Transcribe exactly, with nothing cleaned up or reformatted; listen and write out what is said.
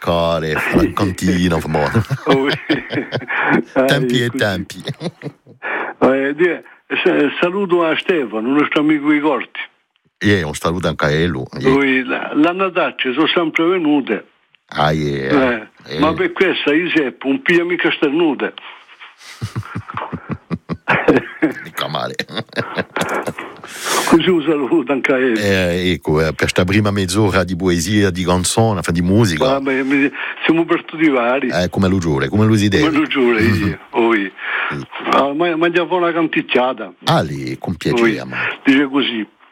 core, fa contino, boh. Tempi e tempi. Eh, die, eh, saluto a Stefano, il nostro amico di Corti. Yeah, un saluto anche a lui. Yeah. La Nataccia sono sempre venute. Ah, yeah. eh, eh. Ma per questo io seppo, un piglio mica sternute. Mica male. Così un saluto anche a lui. Eh, ecco, per questa prima mezz'ora di poesia, di canzone, di musica. Ah, beh, siamo per tutti i vari. Eh, come lo giuro, come lo si deve. Come lo giuro, io. Oh, io. Ah, ma mangiavo una canticchiata. Ah, lì, con piacere. Dice così.